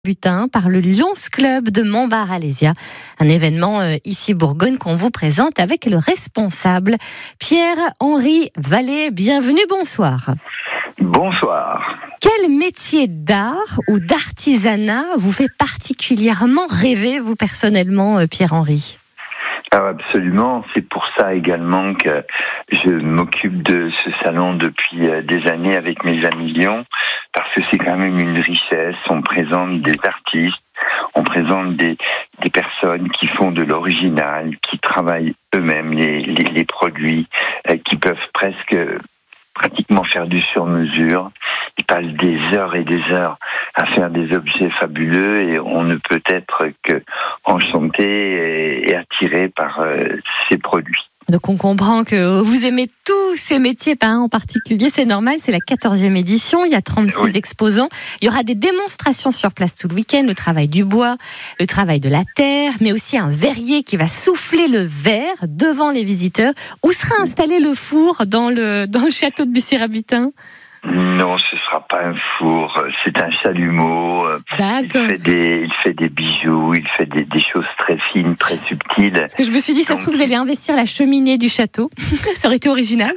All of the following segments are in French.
Butin par le Lions Club de Montbard-Alésia, un événement ici Bourgogne qu'on vous présente avec le responsable Pierre-Henri Vallée. Bienvenue, bonsoir. Bonsoir. Quel métier d'art ou d'artisanat vous fait particulièrement rêver, vous personnellement, Pierre-Henri ? Alors absolument, c'est pour ça également que je m'occupe de ce salon depuis des années avec mes amis Lyon, parce que c'est quand même une richesse. On présente des artistes, on présente des personnes qui font de l'original, qui travaillent eux-mêmes les produits, qui peuvent pratiquement faire du sur-mesure. Ils passent des heures et des heures à faire des objets fabuleux et on ne peut être que enchanté et attiré par ces produits. Donc on comprend que vous aimez tous ces métiers, pas un en particulier, c'est normal, c'est la 14e édition, il y a 36 exposants. Il y aura des démonstrations sur place tout le week-end, le travail du bois, le travail de la terre, mais aussi un verrier qui va souffler le verre devant les visiteurs. Où sera installé le four dans le château de Bussy-Rabutin ? Non, ce sera pas un four, c'est un chalumeau. D'accord. Il fait des bijoux, il fait des choses très fines, très subtiles. Parce que je me suis dit, ça se trouve, vous allez investir la cheminée du château. Ça aurait été original.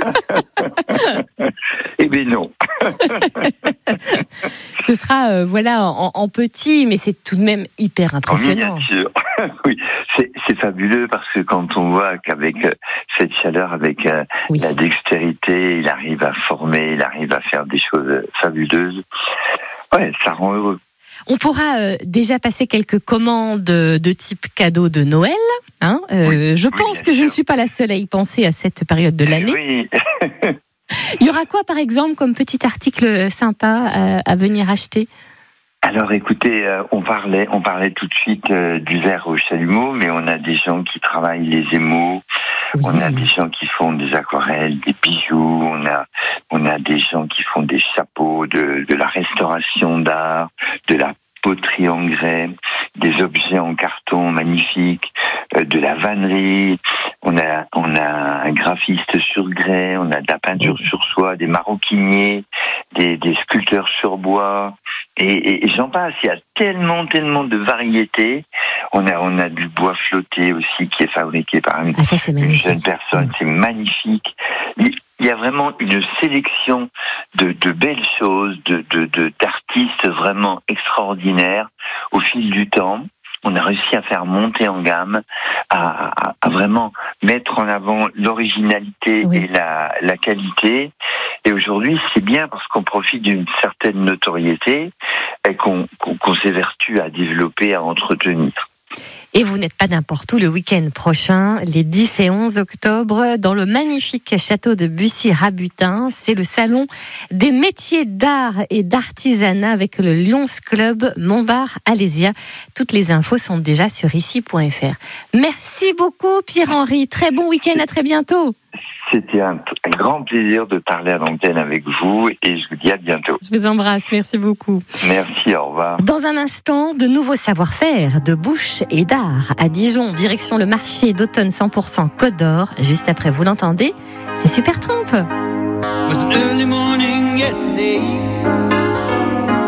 Eh bien non. Ce sera en petit, mais c'est tout de même hyper impressionnant. Bien sûr. Oui, c'est fabuleux parce que quand on voit qu'avec cette chaleur, avec la dextérité, il arrive à former, il arrive à faire des choses fabuleuses. Ouais, ça rend heureux. On pourra déjà passer quelques commandes de type cadeau de Noël. Je pense que je ne suis pas la seule à y penser à cette période de l'année. Oui. Il y aura quoi, par exemple, comme petit article sympa à venir acheter ? Alors écoutez, on parlait tout de suite du verre au chalumeau, mais on a des gens qui travaillent les émaux, on a des gens qui font des aquarelles, des bijoux, on a des gens qui font des chapeaux, de la restauration d'art, de la poterie en grès, des objets en carton magnifiques, de la vannerie, on a un graphiste sur grès, on a de la peinture sur soie, des maroquiniers, des sculpteurs sur bois, et j'en passe. Il y a tellement de variétés. On a du bois flotté aussi qui est fabriqué par une jeune personne. C'est magnifique. Il y a vraiment une sélection de belles choses, d'artistes vraiment extraordinaires au fil du temps. On a réussi à faire monter en gamme, à vraiment mettre en avant l'originalité et la qualité. Et aujourd'hui, c'est bien parce qu'on profite d'une certaine notoriété et qu'on s'évertue à développer, à entretenir. Et vous n'êtes pas n'importe où le week-end prochain, les 10 et 11 octobre, dans le magnifique château de Bussy-Rabutin. C'est le salon des métiers d'art et d'artisanat avec le Lions Club Montbard-Alésia. Toutes les infos sont déjà sur ici.fr. Merci beaucoup Pierre-Henri. Très bon week-end, à très bientôt. C'était un grand plaisir de parler à l'antenne avec vous et je vous dis à bientôt. Je vous embrasse, merci beaucoup. Merci, au revoir. Dans un instant, de nouveaux savoir-faire de bouche et d'art à Dijon, direction le marché d'automne 100% Côte d'Or. Juste après, vous l'entendez, c'est Supertramp. Was an early morning yesterday.